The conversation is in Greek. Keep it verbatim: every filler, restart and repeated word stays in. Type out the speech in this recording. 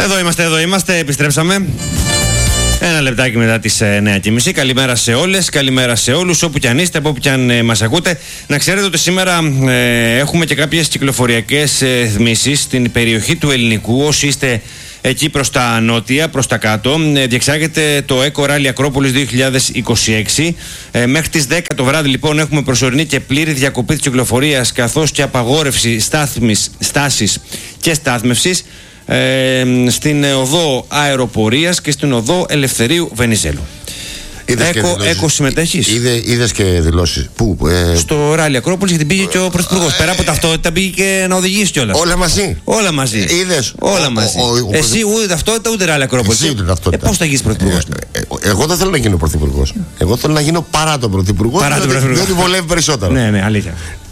Εδώ είμαστε, εδώ είμαστε, επιστρέψαμε. Ένα λεπτάκι μετά τις εννιά και μισή. Καλημέρα σε όλες, καλημέρα σε όλους, όπου κι αν είστε, από όπου κι αν ε, μας ακούτε. Να ξέρετε ότι σήμερα ε, έχουμε και κάποιες κυκλοφοριακές ε, θμίσεις στην περιοχή του Ελληνικού. Όσοι είστε εκεί προς τα νότια, προς τα κάτω, ε, διεξάγεται το Eco Rally Ακρόπολης δύο χιλιάδες είκοσι έξι. Ε, μέχρι τις δέκα το βράδυ λοιπόν έχουμε προσωρινή και πλήρη διακοπή της κυκλοφορίας, καθώς και απαγόρευση στάθμης, στάσης και στάθμευσης Ε, στην οδό Αεροπορίας και στην οδό Ελευθερίου Βενιζέλου. Έκο, Έκο συμμετέχεις? Είδε, είδες και δηλώσεις. Πού? Ε... Στο Ράλι Ακρόπολης, γιατί πήγε και ο Πρωθυπουργός. Πέρα από ταυτότητα πήγε και να οδηγήσει κιόλας. Όλα μαζί. Όλα μαζί. Είδες. Όλα μαζί. Ο, ο, ο, Εσύ ούτε ταυτότητα ούτε Ράλι Ακρόπολης. Εσύ ούτε ταυτότητα. Ε, πώς θα γίνεις Πρωθυπουργός? Ε, ε, εγώ δεν θέλω να γίνω Πρωθυπουργός. Εγώ θέλω να γίνω παρά τον Πρωθυπουργό. Παρά τον Πρωθυπουργό. Διότι βολεύει περισσότερο. Ναι, ναι, αλήθεια.